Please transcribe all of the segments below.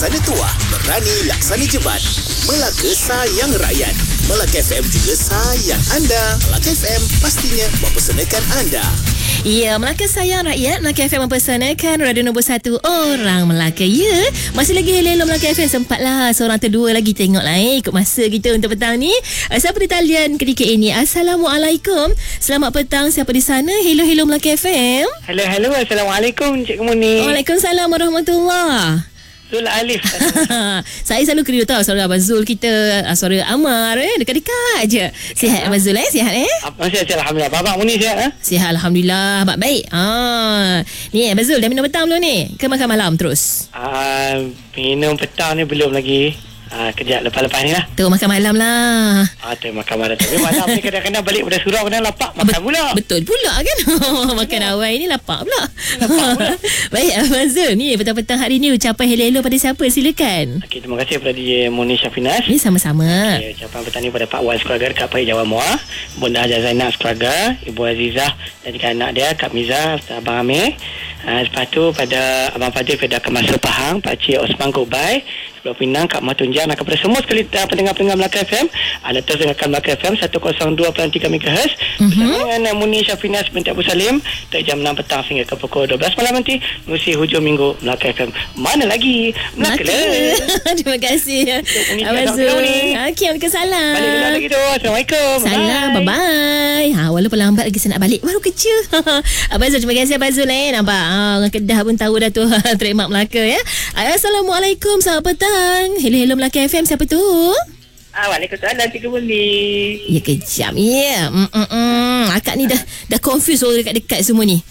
Laksana tuah, berani laksana jebat. Melaka sayang rakyat. Melaka FM juga sayang anda. Melaka FM pastinya mempersanakan anda. Ya, Melaka sayang rakyat. Melaka FM mempersanakan radio nombor 1 orang Melaka. Ya, masih lagi hello Melaka FM. Sempatlah seorang terdua lagi tengoklah ikut masa kita untuk petang ni. Siapa di talian ketika ini? Assalamualaikum. Selamat petang siapa di sana? Hello Melaka FM. Hello. Assalamualaikum Cik Muni. Waalaikumsalam warahmatullahi. Zul Alif. Saya selalu kira tahu suara Abang Zul kita, suara Amar dekat-dekat je. Sihat Abang Zul sihat Sihat alhamdulillah. Abang Muni sihat Sihat alhamdulillah. Abang baik. Ni Abang Zul dah minum petang belum ni? Ke makan malam terus? Minum petang ni belum lagi. Kejap lepas-lepas ni lah. Tu makan malam lah. Tu makan malam. Tapi malam ni kadang-kadang balik pada surau kadang lapak makan pula. Betul pula kan. Makan awal ni lapak pula. Baik Abang Zul, ni petang-petang hari ni ucapan hello pada siapa? Silakan. Okey, terima kasih kepada DJ Muni Syafinas. Ni sama-sama. Ucapan petang ni pada Pak Wan sekeluarga dekat Pahit Jawa Muar, Bunda Hajar Zainab sekeluarga, Ibu Azizah dan juga anak dia Kak Miza, Abang Amir. Lepas tu pada Abang Fadil pada Kemasar Pahang, Pak Cik Osman Kobai, Pulau Pinang, Kak Matunjang, dan kepada semua sekali pendengar-pendengar Melaka FM. Anda terus dengarkan Melaka FM 102.3 MHz bersama dengan Muni Syafinas binti Abu Salim dari jam 6 petang hingga ke pukul 12 malam nanti. Mesti hujung minggu Melaka FM. Mana lagi? Melaka lah. Terima kasih Abang Zul. Okey, waalaikumsalam. Balik dulu lagi tu. Assalamualaikum. Salam, bye-bye. Walaupun lambat lagi saya nak balik, baru kerja. Abang Zul, terima kasih Abang Zul. Nampak orang Kedah pun tahu dah tu trademark Melaka ya. Assalamualaikum, selamat petang. Hello Melaka FM, siapa tu? Waalaikumsalam Cik Muni. Ya, kejap ya. Akak ni dah confuse orang dekat-dekat semua ni.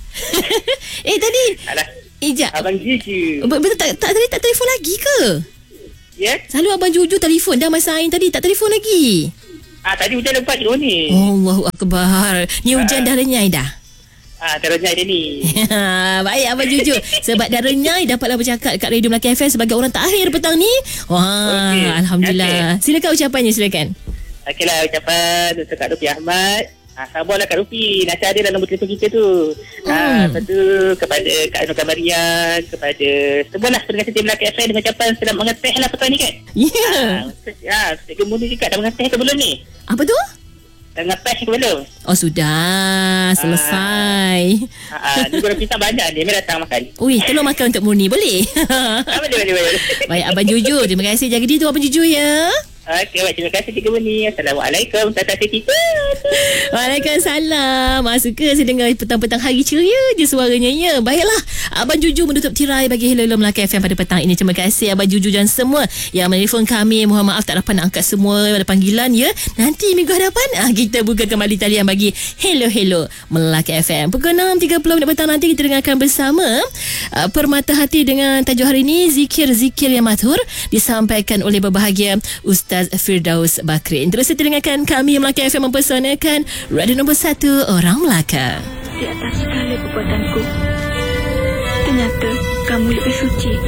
Tadi Alah, Jap. Abang Gigi. Betul tadi tak telefon lagi ke? Ya? Selalu Abang Juju telefon dah masa Ain tadi tak telefon lagi. Tadi hujan lebat Cik Muni. Allahu Akbar. Ni hujan dah renyai dah. Terusnya dia ni. Baik Abang Juju. Sebab dah renyai dapatlah bercakap kat Radio Melaka FM sebagai orang terakhir petang ni. Wah, okay. Alhamdulillah. Okay. Silakan ucapannya, silakan. Okeylah, ucapan untuk Kak Rupi Ahmad. Sabarlah Kak Rupi. Nanti ada dalam nombor telefon kita tu. Lepas tu kepada Kak Nur Kamarian, kepada semualah pendengar setia Melaka FM dengan ucapan selamat mengeteh lah petang ni kan. Ya. Cikgu Muni juga dah mengeteh ke belum ni? Apa tu? Dah ngeteh ke belum? Oh, sudah. Selesai. Ni goreng pisang banyak ni. Mari datang makan. Ui, tolong makan untuk Muni. Boleh? Boleh. Baik Abang Juju. Terima kasih. Jaga diri tu Abang Juju ya. Okey, baik. Terima kasih Cikgu Muni. Assalamualaikum. Tata Siti. Waalaikumsalam. Suka saya dengar petang-petang hari ceria je suaranya ya. Baiklah, Abang Juju menutup tirai bagi Hello Melaka FM pada petang ini. Terima kasih Abang Juju dan semua yang menelefon kami. Mohon maaf tak dapat nak angkat semua pada panggilan ya. Nanti minggu hadapan kita buka kembali talian bagi Hello Melaka FM. Pukul 6.30 petang nanti kita dengarkan bersama Permata Hati dengan tajuk hari ini Zikir-Zikir yang Mathur, disampaikan oleh berbahagia Ustaz Firdaus Bakrin. Terus dengarkan kami Melaka FM mempersanakan radio nombor 1 orang Melaka. Di atas segala perbuatanku, ternyata kamu lebih suci